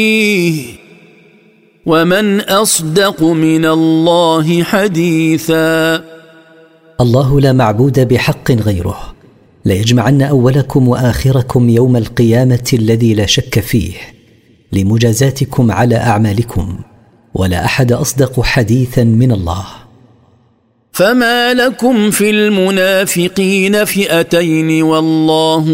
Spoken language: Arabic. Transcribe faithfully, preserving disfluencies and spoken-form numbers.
ومن أصدق من الله حديثا. الله لا معبود بحق غيره، ليجمعن أولكم وآخركم يوم القيامة الذي لا شك فيه لمجازاتكم على أعمالكم، ولا أحد أصدق حديثا من الله. فما لكم في المنافقين فئتين والله